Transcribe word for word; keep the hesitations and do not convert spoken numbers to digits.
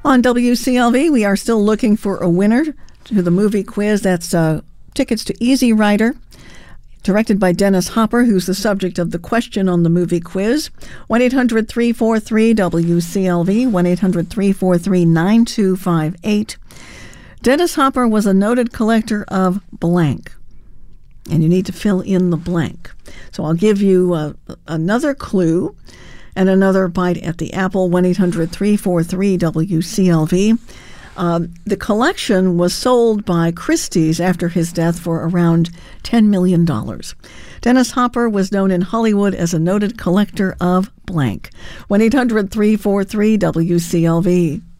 On W C L V, we are still looking for a winner to the movie quiz. That's uh, tickets to Easy Rider, directed by Dennis Hopper, who's the subject of the question on the movie quiz. one eight hundred three four three W C L V, one eight hundred three four three nine two five eight. Dennis Hopper was a noted collector of blank, and you need to fill in the blank. So I'll give you uh, another clue and another bite at the apple. one eight hundred three four three W C L V. Uh, the collection was sold by Christie's after his death for around ten million dollars. Dennis Hopper was known in Hollywood as a noted collector of blank. one eight hundred three four three W C L V.